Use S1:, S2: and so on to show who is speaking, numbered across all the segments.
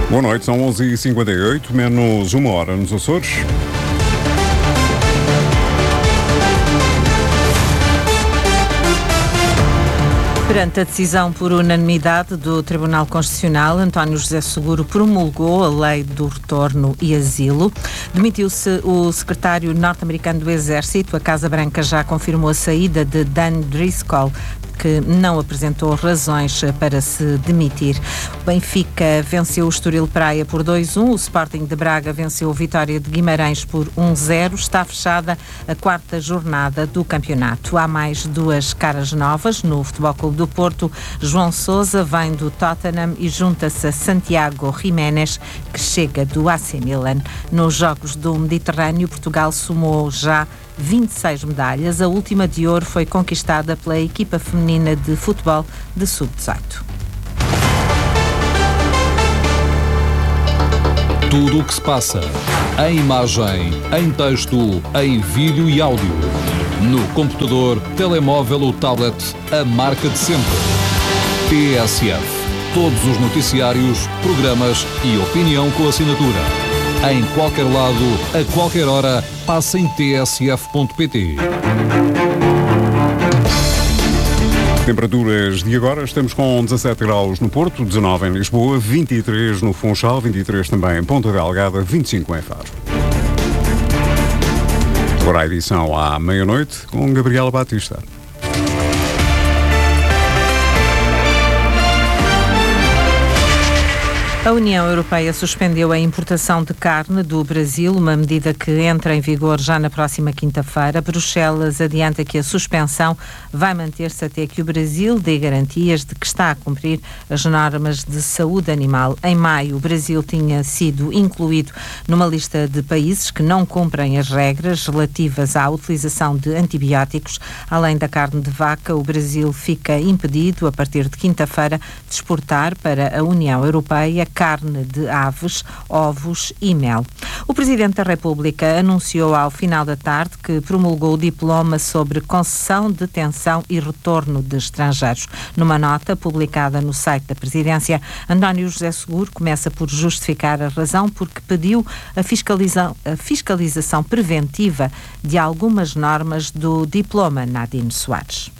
S1: Boa noite, são 11h58, menos uma hora nos Açores.
S2: Perante a decisão por unanimidade do Tribunal Constitucional, António José Seguro promulgou a Lei do Retorno e Asilo. Demitiu-se o secretário norte-americano do Exército. A Casa Branca já confirmou a saída de Dan Driscoll, que não apresentou razões para se demitir. O Benfica venceu o Estoril Praia por 2-1, o Sporting de Braga venceu o Vitória de Guimarães por 1-0. Está fechada a 4ª jornada do campeonato. Há mais 2 caras novas no Futebol Clube do Porto. João Sousa vem do Tottenham e junta-se a Santiago Jiménez, que chega do AC Milan. Nos Jogos do Mediterrâneo, Portugal somou já 26 medalhas. A última de ouro foi conquistada pela equipa feminina de futebol de sub-18.
S3: Tudo o que se passa, em imagem, em texto, em vídeo e áudio. No computador, telemóvel ou tablet, a marca de sempre. TSF. Todos os noticiários, programas e opinião com assinatura. Em qualquer lado, a qualquer hora, passa em tsf.pt.
S1: Temperaturas de agora, estamos com 17 graus no Porto, 19 em Lisboa, 23 no Funchal, 23 também em Ponta Delgada, 25 em Faro. Agora a edição à meia-noite com Gabriela Batista.
S2: A União Europeia suspendeu a importação de carne do Brasil, uma medida que entra em vigor já na próxima quinta-feira. Bruxelas adianta que a suspensão vai manter-se até que o Brasil dê garantias de que está a cumprir as normas de saúde animal. Em maio, o Brasil tinha sido incluído numa lista de países que não cumprem as regras relativas à utilização de antibióticos. Além da carne de vaca, o Brasil fica impedido, a partir de quinta-feira, de exportar para a União Europeia carne de aves, ovos e mel. O Presidente da República anunciou ao final da tarde que promulgou o diploma sobre concessão, detenção e retorno de estrangeiros. Numa nota publicada no site da Presidência, António José Seguro começa por justificar a razão porque pediu a fiscalização preventiva de algumas normas do diploma. Nadine Soares.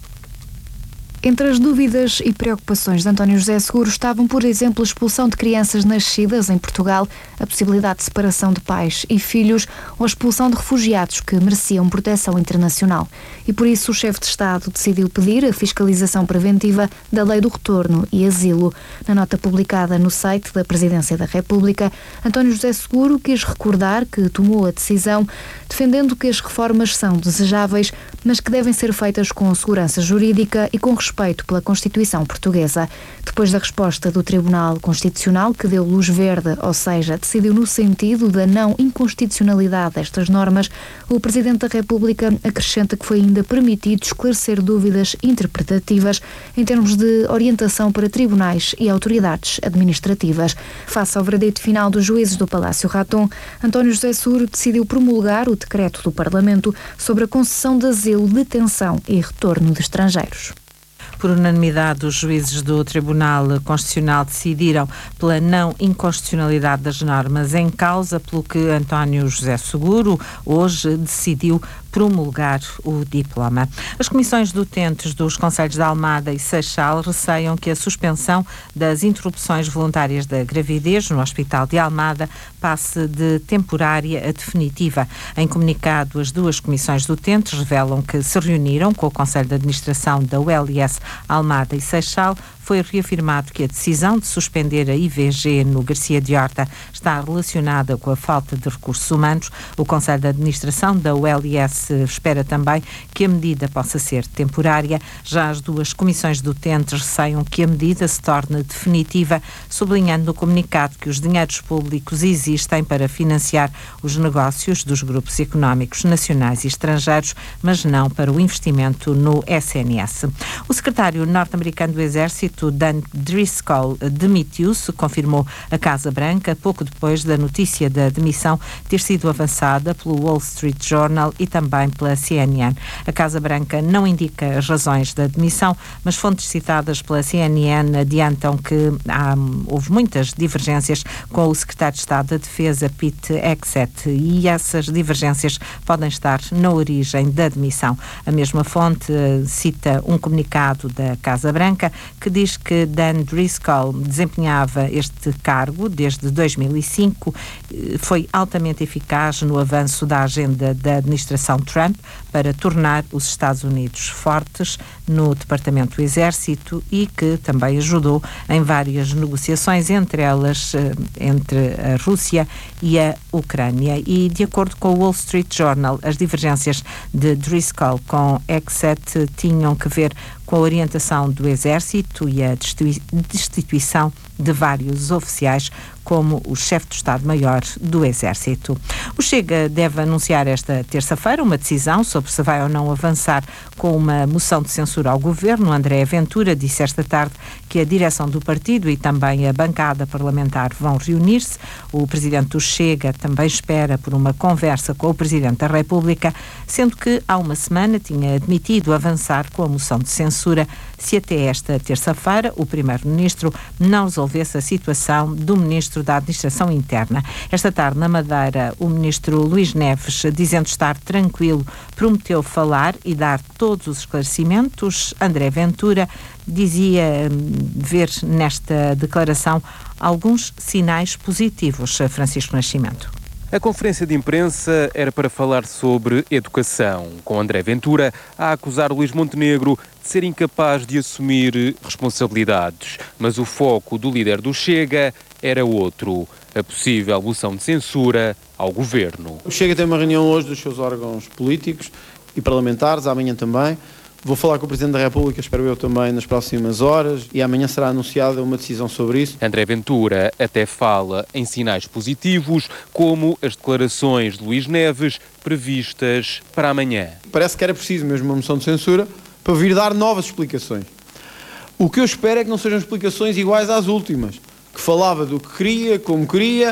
S4: Entre as dúvidas e preocupações de António José Seguro estavam, por exemplo, a expulsão de crianças nascidas em Portugal, a possibilidade de separação de pais e filhos ou a expulsão de refugiados que mereciam proteção internacional. E por isso o chefe de Estado decidiu pedir a fiscalização preventiva da Lei do Retorno e Asilo. Na nota publicada no site da Presidência da República, António José Seguro quis recordar que tomou a decisão defendendo que as reformas são desejáveis, mas que devem ser feitas com segurança jurídica e com respeito pela Constituição portuguesa. Depois da resposta do Tribunal Constitucional, que deu luz verde, ou seja, decidiu no sentido da não inconstitucionalidade destas normas, o Presidente da República acrescenta que foi ainda permitido esclarecer dúvidas interpretativas em termos de orientação para tribunais e autoridades administrativas. Face ao veredito final dos juízes do Palácio Raton, António José Seguro decidiu promulgar o decreto do Parlamento sobre a concessão de asilo, detenção e retorno de estrangeiros.
S2: Por unanimidade, os juízes do Tribunal Constitucional decidiram pela não inconstitucionalidade das normas em causa, pelo que António José Seguro hoje decidiu promulgar o diploma. As comissões de utentes dos concelhos de Almada e Seixal receiam que a suspensão das interrupções voluntárias da gravidez no Hospital de Almada passe de temporária a definitiva. Em comunicado, as duas comissões de utentes revelam que se reuniram com o Conselho de Administração da ULS Almada e Seixal. Foi reafirmado que a decisão de suspender a IVG no Garcia de Horta está relacionada com a falta de recursos humanos. O Conselho de Administração da ULS espera também que a medida possa ser temporária. Já as duas comissões de utentes receiam que a medida se torne definitiva, sublinhando no comunicado que os dinheiros públicos existem para financiar os negócios dos grupos económicos nacionais e estrangeiros, mas não para o investimento no SNS. O secretário norte-americano do Exército Primeiro-Ministro Dan Driscoll demitiu-se, confirmou a Casa Branca, pouco depois da notícia da demissão ter sido avançada pelo Wall Street Journal e também pela CNN. A Casa Branca não indica as razões da demissão, mas fontes citadas pela CNN adiantam que houve muitas divergências com o secretário de Estado da Defesa, Pete Hegseth, e essas divergências podem estar na origem da demissão. A mesma fonte cita um comunicado da Casa Branca que diz que Dan Driscoll desempenhava este cargo desde 2005, foi altamente eficaz no avanço da agenda da administração Trump para tornar os Estados Unidos fortes no Departamento do Exército e que também ajudou em várias negociações, entre elas entre a Rússia e a Ucrânia. E, de acordo com o Wall Street Journal, as divergências de Driscoll com Hegseth tinham que ver com a orientação do Exército e a destituição de vários oficiais, como o chefe do Estado-Maior do Exército. O Chega deve anunciar esta terça-feira uma decisão sobre se vai ou não avançar com uma moção de censura ao governo. André Ventura disse esta tarde que a direção do partido e também a bancada parlamentar vão reunir-se. O presidente do Chega também espera por uma conversa com o presidente da República, sendo que há uma semana tinha admitido avançar com a moção de censura se até esta terça-feira o primeiro-ministro não resolvesse a situação do ministro da Administração Interna. Esta tarde, na Madeira, o ministro Luís Neves, dizendo estar tranquilo, prometeu falar e dar todos os esclarecimentos. André Ventura dizia ver nesta declaração alguns sinais positivos. Francisco Nascimento.
S5: A conferência de imprensa era para falar sobre educação, com André Ventura a acusar Luís Montenegro de ser incapaz de assumir responsabilidades. Mas o foco do líder do Chega era outro, a possível moção de censura ao governo.
S6: O Chega tem uma reunião hoje dos seus órgãos políticos e parlamentares, amanhã também. Vou falar com o Presidente da República, espero eu também, nas próximas horas, e amanhã será anunciada uma decisão sobre isso.
S5: André Ventura até fala em sinais positivos, como as declarações de Luís Neves previstas para amanhã.
S6: Parece que era preciso mesmo uma moção de censura para vir dar novas explicações. O que eu espero é que não sejam explicações iguais às últimas, que falava do que queria, como queria,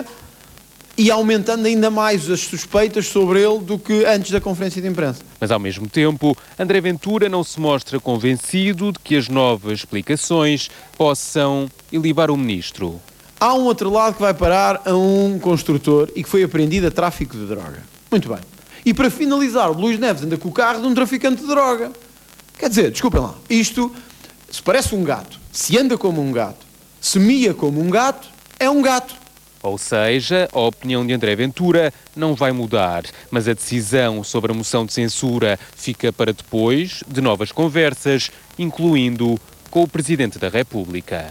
S6: e aumentando ainda mais as suspeitas sobre ele do que antes da conferência de imprensa.
S5: Mas, ao mesmo tempo, André Ventura não se mostra convencido de que as novas explicações possam ilibar o ministro.
S6: Há um outro lado que vai parar a um construtor e que foi apreendido a tráfico de droga. Muito bem. E para finalizar, o Luís Neves anda com o carro de um traficante de droga. Quer dizer, desculpem lá, isto, se parece um gato, se anda como um gato, se mia como um gato, é um gato.
S5: Ou seja, a opinião de André Ventura não vai mudar, mas a decisão sobre a moção de censura fica para depois de novas conversas, incluindo com o Presidente da República.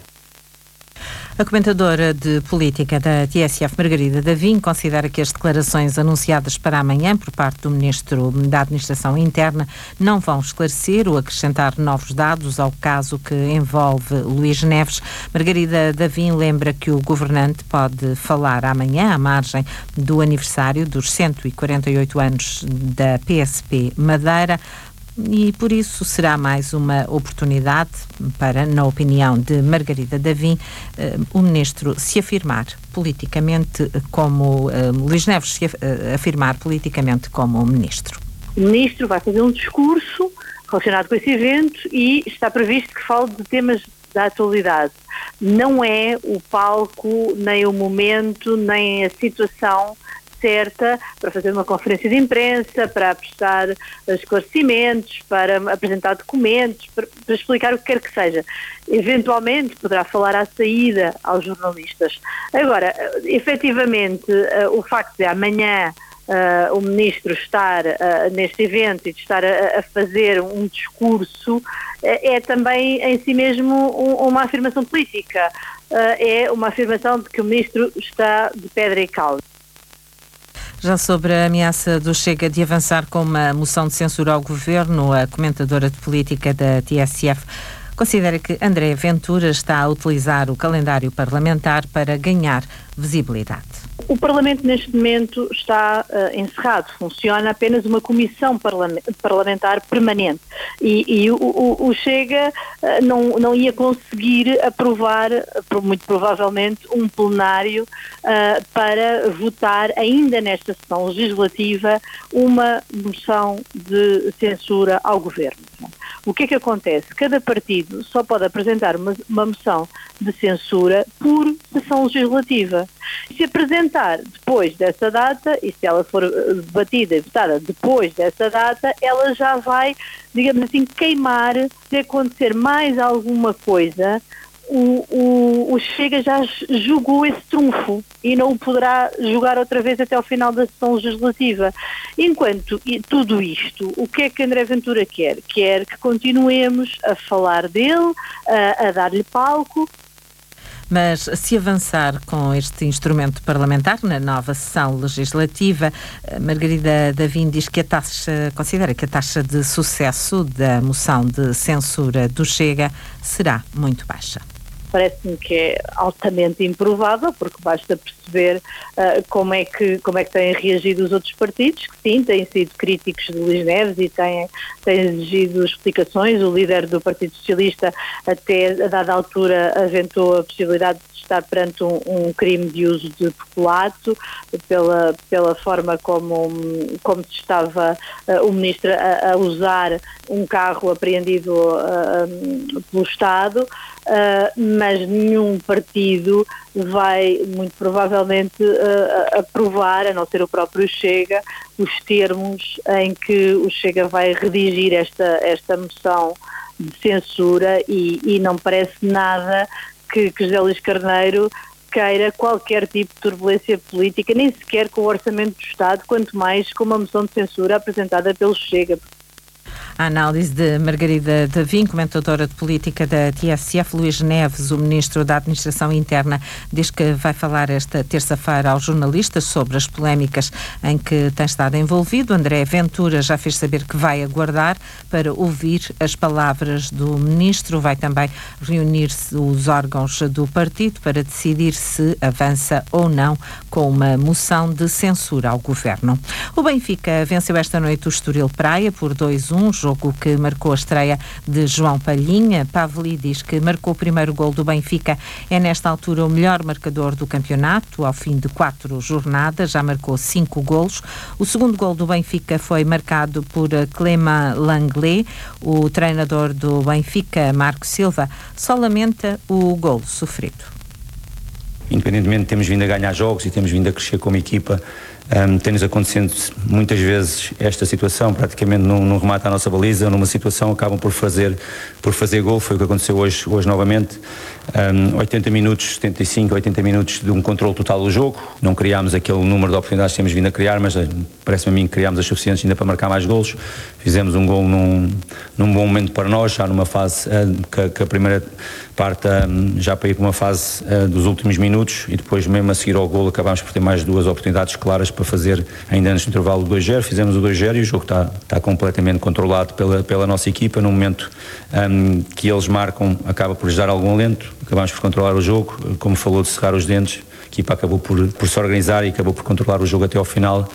S2: A comentadora de política da TSF, Margarida Davim, considera que as declarações anunciadas para amanhã por parte do Ministro da Administração Interna não vão esclarecer ou acrescentar novos dados ao caso que envolve Luís Neves. Margarida Davim lembra que o governante pode falar amanhã à margem do aniversário dos 148 anos da PSP Madeira, e por isso será mais uma oportunidade para, na opinião de Margarida Davim, o ministro se afirmar politicamente como Luís Neves se afirmar politicamente como ministro.
S7: O ministro vai fazer um discurso relacionado com esse evento e está previsto que fale de temas da atualidade. Não é o palco, nem o momento, nem a situação certa para fazer uma conferência de imprensa, para prestar esclarecimentos, para apresentar documentos, para explicar o que quer que seja. Eventualmente poderá falar à saída aos jornalistas. Agora, efetivamente, o facto de amanhã o ministro estar neste evento e de estar a fazer um discurso é também em si mesmo uma afirmação política. É uma afirmação de que o ministro está de pedra e cal.
S2: Já sobre a ameaça do Chega de avançar com uma moção de censura ao governo, a comentadora de política da TSF considera que André Ventura está a utilizar o calendário parlamentar para ganhar visibilidade.
S7: O Parlamento neste momento está encerrado, funciona apenas uma comissão parlamentar permanente e o Chega não ia conseguir aprovar, muito provavelmente, um plenário para votar ainda nesta sessão legislativa uma moção de censura ao Governo. O que é que acontece? Cada partido só pode apresentar uma moção de censura por sessão legislativa. Se apresentar depois dessa data, e se ela for debatida e votada depois dessa data, ela já vai, digamos assim, queimar. Se acontecer mais alguma coisa, o Chega já jogou esse trunfo e não o poderá jogar outra vez até ao final da sessão legislativa. Enquanto tudo isto, o que é que André Ventura quer? Quer que continuemos a falar dele, a dar-lhe palco.
S2: Mas se avançar com este instrumento parlamentar na nova sessão legislativa, Margarida Davim diz que considera que a taxa de sucesso da moção de censura do Chega será muito baixa.
S7: Parece-me que é altamente improvável, porque basta perceber como é que têm reagido os outros partidos, que sim, têm sido críticos de Luís Neves e têm exigido explicações. O líder do Partido Socialista, até a dada altura, aventou a possibilidade de estar perante um crime de uso de peculato, pela forma como se estava o Ministro a usar um carro apreendido pelo Estado. Mas nenhum partido vai, muito provavelmente, aprovar, a não ser o próprio Chega, os termos em que o Chega vai redigir esta moção de censura e não parece nada que José Luís Carneiro queira qualquer tipo de turbulência política, nem sequer com o Orçamento do Estado, quanto mais com uma moção de censura apresentada pelo Chega.
S2: A análise de Margarida Davim, comentadora de política da TSF. Luís Neves, o Ministro da Administração Interna, diz que vai falar esta terça-feira aos jornalistas sobre as polémicas em que tem estado envolvido. André Ventura já fez saber que vai aguardar para ouvir as palavras do Ministro. Vai também reunir-se os órgãos do partido para decidir se avança ou não com uma moção de censura ao Governo. O Benfica venceu esta noite o Estoril Praia por 2-1, jogo que marcou a estreia de João Palhinha. Pavli diz que marcou o primeiro gol do Benfica. É nesta altura o melhor marcador do campeonato. Ao fim de 4 jornadas já marcou 5 golos. O segundo gol do Benfica foi marcado por Clément Langlais. O treinador do Benfica, Marco Silva, só lamenta o golo sofrido.
S8: Independentemente de termos vindo a ganhar jogos e temos vindo a crescer como equipa, tem-nos acontecendo muitas vezes esta situação, praticamente num remate à nossa baliza, numa situação acabam por fazer gol. Foi o que aconteceu hoje novamente. 80 minutos, 75, 80 minutos de um controle total do jogo. Não criámos aquele número de oportunidades que temos vindo a criar, mas parece-me a mim que criámos as suficientes ainda para marcar mais golos. Fizemos um gol num bom momento para nós, já numa fase que a primeira parte já para ir para uma fase dos últimos minutos, e depois mesmo a seguir ao gol acabámos por ter mais 2 oportunidades claras para fazer ainda antes do intervalo do 2-0. Fizemos o 2-0 e o jogo está completamente controlado pela nossa equipa. No momento que eles marcam, acaba por lhes dar algum alento. Acabámos por controlar o jogo, como falou de cerrar os dentes. A equipa acabou por se organizar e acabou por controlar o jogo até ao final.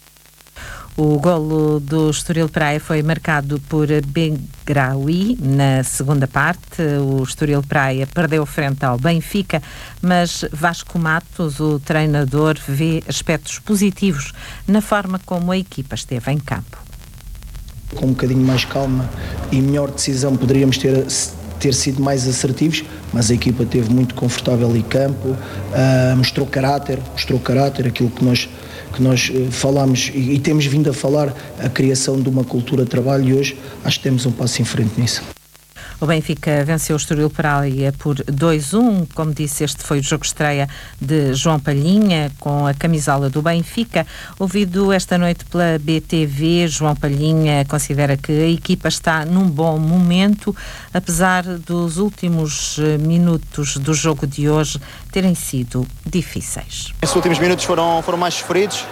S2: O golo do Estoril Praia foi marcado por Begraoui na segunda parte. O Estoril Praia perdeu frente ao Benfica, mas Vasco Matos, o treinador, vê aspectos positivos na forma como a equipa esteve em campo.
S9: Com um bocadinho mais calma e melhor decisão poderíamos ter sido mais assertivos, mas a equipa esteve muito confortável em campo, mostrou caráter, aquilo que nós falamos e temos vindo a falar, a criação de uma cultura de trabalho, e hoje acho que temos um passo em frente nisso.
S2: O Benfica venceu o Estoril Praia por 2-1. Como disse, este foi o jogo estreia de João Palhinha com a camisola do Benfica. Ouvido esta noite pela BTV, João Palhinha considera que a equipa está num bom momento, apesar dos últimos minutos do jogo de hoje terem sido difíceis.
S10: Esses últimos minutos foram mais sofridos,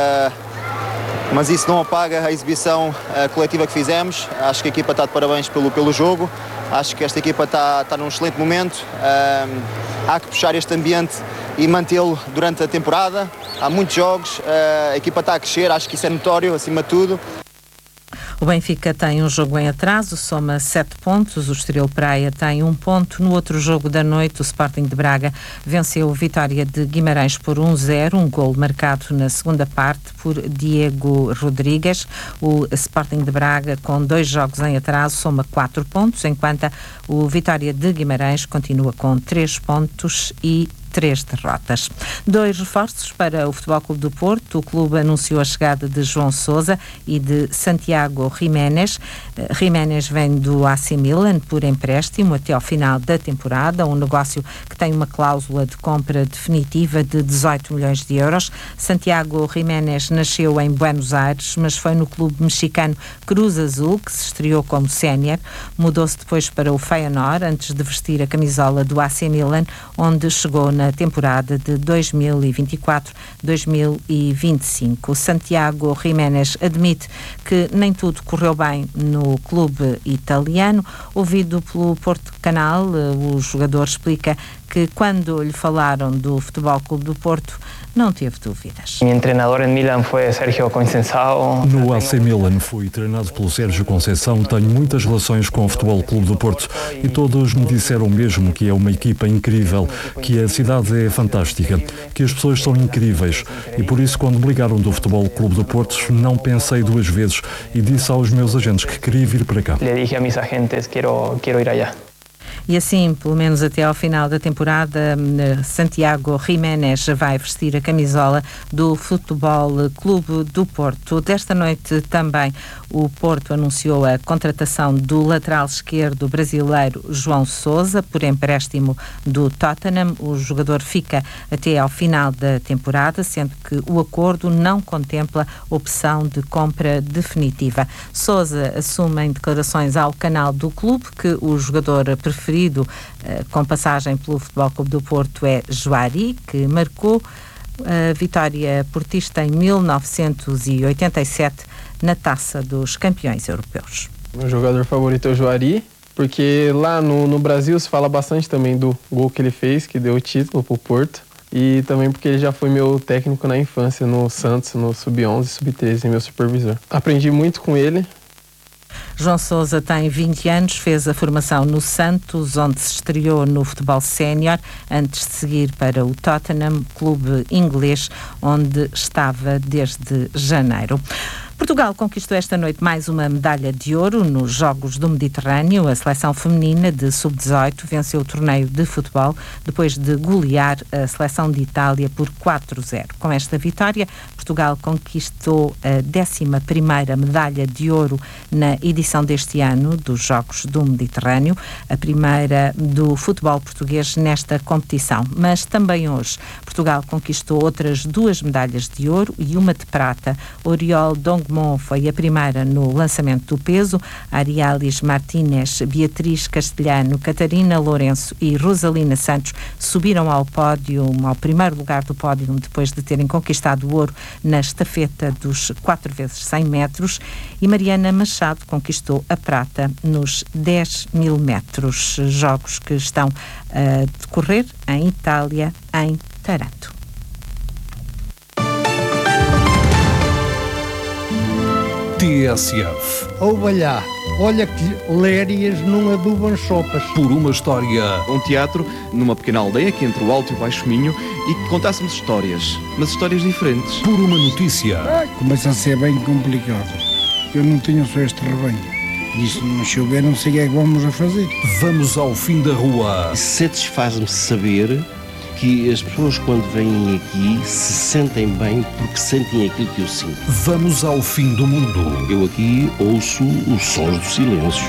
S10: mas isso não apaga a exibição coletiva que fizemos. Acho que a equipa está de parabéns pelo jogo. Acho que esta equipa está num excelente momento. há que puxar este ambiente e mantê-lo durante a temporada. Há muitos jogos, a equipa está a crescer, acho que isso é notório, acima de tudo.
S2: O Benfica tem um jogo em atraso, soma 7 pontos. O Estoril Praia tem 1 ponto. No outro jogo da noite, o Sporting de Braga venceu o Vitória de Guimarães por 1-0. Um gol marcado na segunda parte por Diego Rodrigues. O Sporting de Braga, com 2 jogos em atraso, soma 4 pontos, enquanto o Vitória de Guimarães continua com 3 pontos e 3 derrotas. 2 reforços para o Futebol Clube do Porto. O clube anunciou a chegada de João Sousa e de Santiago Jiménez. Jiménez vem do AC Milan por empréstimo até ao final da temporada, um negócio que tem uma cláusula de compra definitiva de 18 milhões de euros. Santiago Jiménez nasceu em Buenos Aires, mas foi no clube mexicano Cruz Azul que se estreou como sénior. Mudou-se depois para o Feyenoord antes de vestir a camisola do AC Milan, onde chegou na temporada de 2024-2025. Santiago Jiménez admite que nem tudo correu bem no clube italiano. Ouvido pelo Porto Canal, o jogador explica que quando lhe falaram do Futebol Clube do Porto, não teve dúvidas.
S11: Meu treinador em Milan foi Sérgio Conceição.
S12: No AC Milan fui treinado pelo Sérgio Conceição, tenho muitas relações com o Futebol Clube do Porto e todos me disseram mesmo que é uma equipa incrível, que a cidade é fantástica, que as pessoas são incríveis e por isso quando me ligaram do Futebol Clube do Porto não pensei 2 vezes e disse aos meus agentes que queria vir para cá.
S11: Le dije a mis agentes quero ir allá.
S2: E assim, pelo menos até ao final da temporada, Santiago Jiménez vai vestir a camisola do Futebol Clube do Porto. Desta noite também o Porto anunciou a contratação do lateral esquerdo brasileiro João Sousa por empréstimo do Tottenham. O jogador fica até ao final da temporada, sendo que o acordo não contempla opção de compra definitiva. Sousa assume em declarações ao canal do clube que o jogador preferido com passagem pelo Futebol Clube do Porto é Juari, que marcou a vitória portista em 1987 na Taça dos Campeões Europeus.
S13: Meu jogador favorito é o Juari, porque lá no Brasil se fala bastante também do gol que ele fez, que deu o título para o Porto, e também porque ele já foi meu técnico na infância, no Santos, no Sub-11 e Sub-13, meu supervisor. Aprendi muito com ele.
S2: João Sousa tem 20 anos, fez a formação no Santos, onde se estreou no futebol sénior, antes de seguir para o Tottenham, clube inglês, onde estava desde janeiro. Portugal conquistou esta noite mais uma medalha de ouro nos Jogos do Mediterrâneo. A seleção feminina de sub-18 venceu o torneio de futebol depois de golear a seleção de Itália por 4-0. Com esta vitória, Portugal conquistou a 11ª medalha de ouro na edição deste ano dos Jogos do Mediterrâneo, a primeira do futebol português nesta competição. Mas também hoje, Portugal conquistou outras 2 medalhas de ouro e uma de prata. Oriol Dongmon foi a primeira no lançamento do peso. Arialis Martínez, Beatriz Castelhano, Catarina Lourenço e Rosalina Santos subiram ao pódio, ao primeiro lugar do pódio, depois de terem conquistado o ouro na estafeta dos 4x100 metros, e Mariana Machado conquistou a prata nos 10.000 metros. Jogos que estão a decorrer em Itália, em Taranto.
S3: TSF.
S14: Olha que lérias não adubam sopas.
S3: Por uma história.
S15: Um teatro numa pequena aldeia aqui entre o Alto e o Baixo Minho e que contássemos histórias, mas histórias diferentes.
S3: Por uma notícia.
S14: Começa a ser bem complicado. Eu não tenho só este rebanho. E se não chover, não sei o que é que vamos a fazer.
S3: Vamos ao fim da rua.
S16: Satisfaz-me saber que as pessoas quando vêm aqui se sentem bem porque sentem aquilo que eu sinto.
S3: Vamos ao fim do mundo.
S16: Eu aqui ouço os sons do silêncio.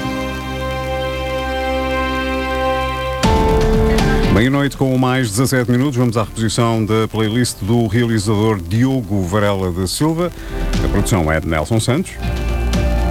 S1: Meia-noite com mais 17 minutos, vamos à reposição da playlist do realizador Diogo Varela da Silva. A produção é de Nelson Santos.